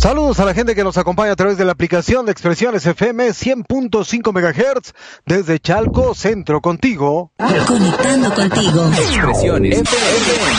Saludos a la gente que nos acompaña a través de la aplicación de Expresiones FM 100.5 MHz desde Chalco, Centro, contigo. Conectando contigo. Expresiones FM.